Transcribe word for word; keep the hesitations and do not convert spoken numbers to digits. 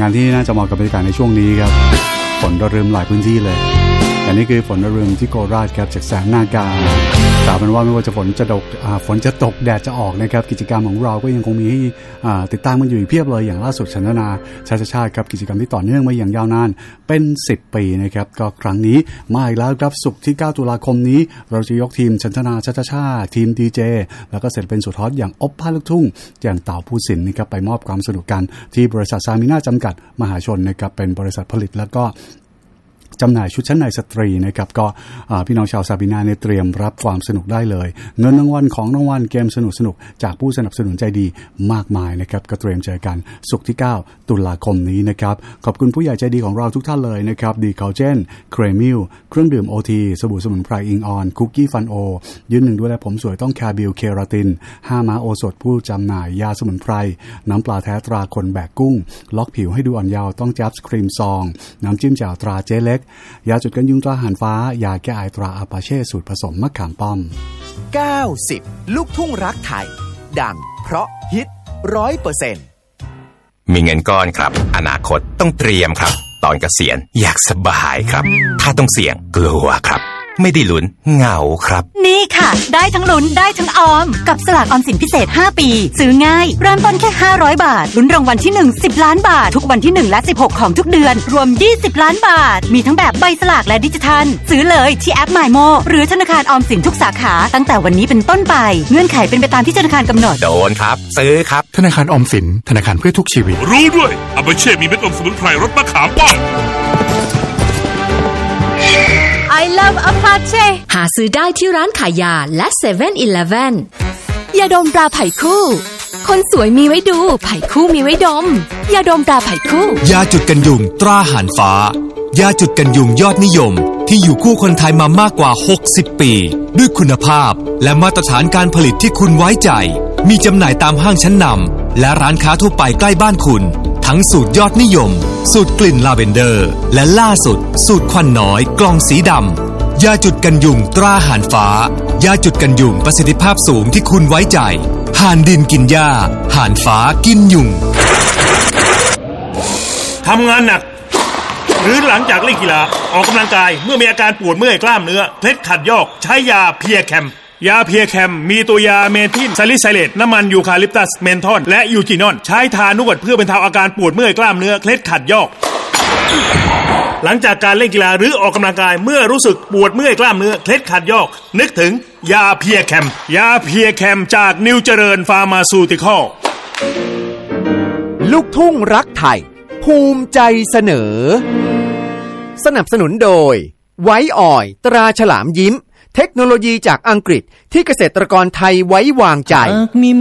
งานที่น่าจะเหมาะกับบรรยากาศในช่วงนี้ครับฝนระรึมหลายพื้นที่เลยแต่นี่คือฝนระรึมที่โคราชครับจากแสนนากาถามเป็นว่าไม่ว่าจะฝนจะตกฝนจะตกแดดจะออกนะครับกิจกรรมของเราก็ยังคงมีให้ติดตามกันอยู่อีกเพียบเลยอย่างล่าสุดชันนาชาติชาติครับกิจกรรมที่ต่อเนื่องมาอย่างยาวนานเป็นสิบปีนะครับก็ครั้งนี้มาอีกแล้วครับศุกร์ที่เก้าตุลาคมนี้เราจะยกทีมชันนาชาติชาติทีมดีเจแล้วก็เสร็จเป็นสุดฮอตอย่างอบผ้าลูกทุ่งอย่างเต่าภูสินนะครับไปมอบความสนุกกันที่บริษัทซามิน่าจำกัดมหาชนนะครับเป็นบริษัทผลิตแล้วก็จำหน่ายชุดชั้นในสตรีนะครับก็พี่น้องชาวซาบิน่าเนี่ยเตรียมรับความสนุกได้เลยเงินรางวัลของรางวัลเกมสนุกสนุกจากผู้สนับสนุนใจดีมากมายนะครับก็เตรียมเจอกันศุกร์ที่เก้าตุลาคมนี้นะครับขอบคุณผู้ใหญ่ใจดีของเราทุกท่านเลยนะครับดีคอลเจนเครมิลเครื่องดื่มโอทีสบู่สมุนไพรอิงออนคุกกี้ฟันโอยืนหนึ่งด้วยและผมสวยต้องคาบิลเคราตินห้าม้าโอสถผู้จำหน่ายยาสมุนไพรน้ำปลาแท้ตราคนแบกกุ้งล็อกผิวให้ดูอ่อนเยาว์ต้องจับครีมซองน้ำจิ้มแจ่วตราเจ๊เล็กยาจุดกันยุงตราหานฟ้ายาแก้ไอตราอาปาเช่สูตรผสมมะขามป้อมเก้าสิบลูกทุ่งรักไทยดังเพราะฮิต ร้อยเปอร์เซ็นต์มีเงินก้อนครับอนาคตต้องเตรียมครับตอนเกษียณอยากสบายครับถ้าต้องเสี่ยงกลัวครับไม่ได้ลุ้นเหงาครับนี่ค่ะได้ทั้งลุ้นได้ทั้งออมกับสลากออมสินพิเศษห้าปีซื้อง่ายเริ่มต้นแค่ห้าร้อยบาทลุ้นรางวัลที่หนึ่ง สิบล้านบาททุกวันที่หนึ่งและสิบหกของทุกเดือนรวมยี่สิบล้านบาทมีทั้งแบบใบสลากและดิจิทัลซื้อเลยที่แอป MyMo หรือธนาคารออมสินทุกสาขาตั้งแต่วันนี้เป็นต้นไปเงื่อนไขเป็นไปตามที่ธนาคารกำหนดโดนครับซื้อครับธนาคารออมสินธนาคารเพื่อทุกชีวิตรู้ด้วยอาปาเช่มีเม็ดอมสมุนไพรรสมะขามป้อม I love Apache หาซื้อได้ที่ร้านขายยาและเซเว่นอีเลฟเว่นยาดมตราไผ่คู่คนสวยมีไว้ดูไผ่คู่มีไว้ดมยาดมตราไผ่คู่ยาจุดกันยุงตราหานฟ้ายาจุดกันยุงยอดนิยมที่อยู่คู่คนไทยมามากกว่าหกสิบปีด้วยคุณภาพและมาตรฐานการผลิตที่คุณไว้ใจมีจำหน่ายตามห้างชั้นนำและร้านค้าทั่วไปใกล้บ้านคุณทั้งสูตรยอดนิยมสูตรกลิ่นลาเวนเดอร์และล่าสุดสูตรควันน้อยกล่องสีดำยาจุดกันยุงตราหานฟ้ายาจุดกันยุงประสิทธิภาพสูงที่คุณไว้ใจห่านดินกินหญ้าห่านฟ้ากินยุงทำงานหนักหรือหลังจากเล่นกีฬาออกกำลังกายเมื่อมีอาการปวดเมื่อยกล้ามเนื้อเคล็ดขัดยอกใช้ยาเพียแคมยาเพียแคมมีตัวยาเมทิลซาลิไซเลตน้ำมันยูคาลิปตัสเมนทอลและยูจินอนใช้ทานวดเพื่อบรรเทาอาการปวดเมื่อยกล้ามเนื้อเคล็ดขัดยอกหลังจากการเล่นกีฬาหรือออกกำลังกายเมื่อรู้สึกปวดเมื่อยกล้ามเนื้อเคล็ดขัดยอกนึกถึงยาเพียแคมยาเพียแคมจากนิวเจริญฟาร์มาซูติคอลลูกทุ่งรักไทยภูมิใจเสนอสนับสนุนโดยไวท์ออยล์ตราฉลามยิ้มเทคโนโลยีจากอังกฤษที่เกษตรกรไทยไว้วางใจ